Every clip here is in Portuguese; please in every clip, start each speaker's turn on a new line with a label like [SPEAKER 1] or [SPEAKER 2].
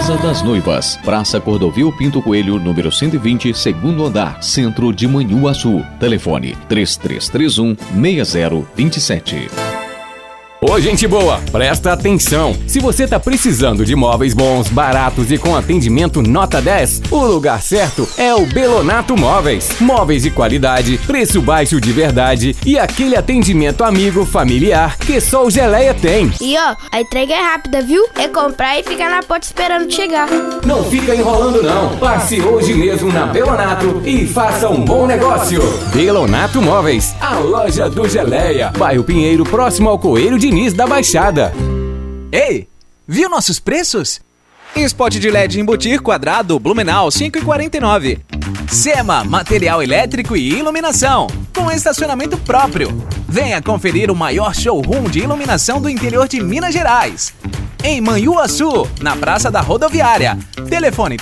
[SPEAKER 1] Casa das Noivas, Praça Cordovil Pinto Coelho, número 120, segundo andar, Centro de Manhuaçu. Telefone 3331-6027.
[SPEAKER 2] Ô, gente boa, presta atenção! Se você tá precisando de móveis bons, baratos e com atendimento nota 10, o lugar certo é o Belonato Móveis. Móveis de qualidade, preço baixo de verdade e aquele atendimento amigo, familiar que só o Geleia tem.
[SPEAKER 3] E ó, a entrega é rápida, viu? É comprar e ficar na porta esperando chegar.
[SPEAKER 2] Não fica enrolando não. Passe hoje mesmo na Belonato e faça um bom negócio. Belonato Móveis, a loja do Geleia. Bairro Pinheiro, próximo ao Coelho Diniz da Baixada.
[SPEAKER 4] Ei, viu nossos preços? Spot de LED embutir quadrado Blumenau 5,49. Sema, material elétrico e iluminação, com estacionamento próprio. Venha conferir o maior showroom de iluminação do interior de Minas Gerais. Em Manhuaçu, na Praça da Rodoviária. Telefone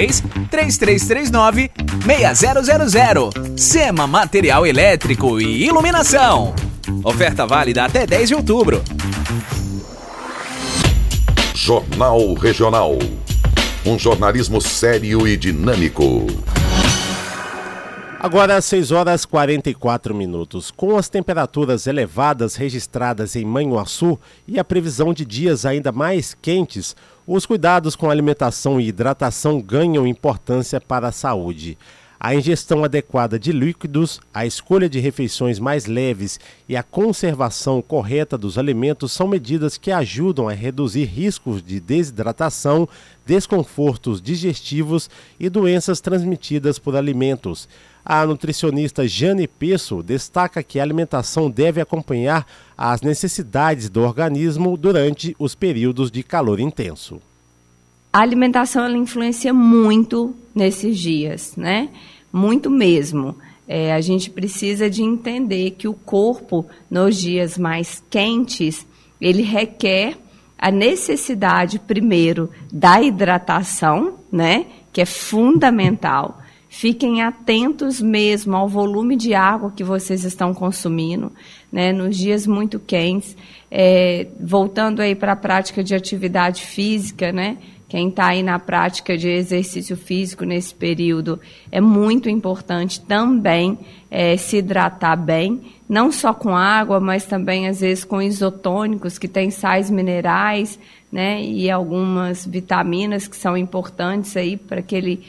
[SPEAKER 4] 33-3339-6000. Sema, material elétrico e iluminação. Oferta válida até 10 de outubro.
[SPEAKER 5] Jornal Regional. Um jornalismo sério e dinâmico.
[SPEAKER 6] Agora, 6h44. Com as temperaturas elevadas registradas em Manhuaçu e a previsão de dias ainda mais quentes, os cuidados com alimentação e hidratação ganham importância para a saúde. A ingestão adequada de líquidos, a escolha de refeições mais leves e a conservação correta dos alimentos são medidas que ajudam a reduzir riscos de desidratação, desconfortos digestivos e doenças transmitidas por alimentos. A nutricionista Jane Pesso destaca que a alimentação deve acompanhar as necessidades do organismo durante os períodos de calor intenso.
[SPEAKER 7] A alimentação ela influencia muito nesses dias, né? Muito mesmo. A gente precisa de entender que o corpo, nos dias mais quentes, ele requer a necessidade, primeiro, da hidratação, né? Que é fundamental. Fiquem atentos mesmo ao volume de água que vocês estão consumindo, né? Nos dias muito quentes. Voltando aí para a prática de atividade física, né? Quem está aí na prática de exercício físico nesse período, é muito importante também se hidratar bem, não só com água, mas também, às vezes, com isotônicos, que tem sais minerais, né, e algumas vitaminas que são importantes aí para aquele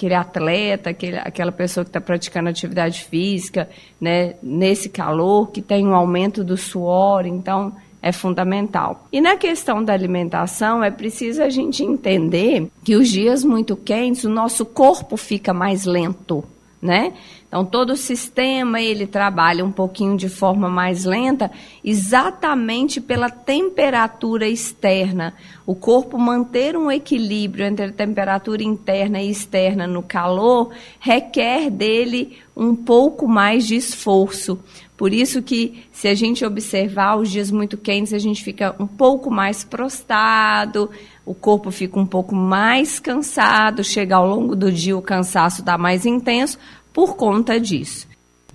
[SPEAKER 7] atleta, aquela pessoa que está praticando atividade física, né, nesse calor, que tem um aumento do suor, então é fundamental. E na questão da alimentação, é preciso a gente entender que os dias muito quentes, o nosso corpo fica mais lento, né? Então, todo o sistema, ele trabalha um pouquinho de forma mais lenta, exatamente pela temperatura externa. O corpo manter um equilíbrio entre a temperatura interna e externa no calor, requer dele um pouco mais de esforço. Por isso que, se a gente observar os dias muito quentes, a gente fica um pouco mais prostrado, o corpo fica um pouco mais cansado, chega ao longo do dia o cansaço está mais intenso por conta disso.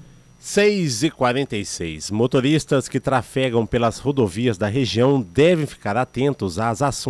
[SPEAKER 6] 6h46. Motoristas que trafegam pelas rodovias da região devem ficar atentos às ações